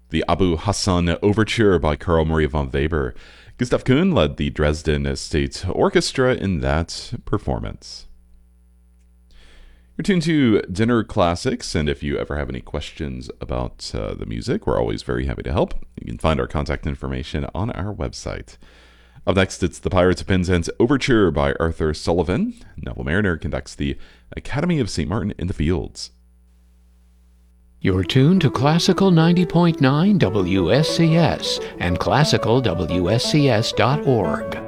The Abu Hassan Overture by Carl Maria von Weber. Gustav Kuhn led the Dresden State Orchestra in that performance. You're tuned to Dinner Classics, and if you ever have any questions about the music, we're always very happy to help. You can find our contact information on our website. Up next, it's The Pirates of Penzance Overture by Arthur Sullivan. Neville Mariner conducts the Academy of St. Martin in the Fields. You're tuned to Classical 90.9 WSCS and classicalwscs.org.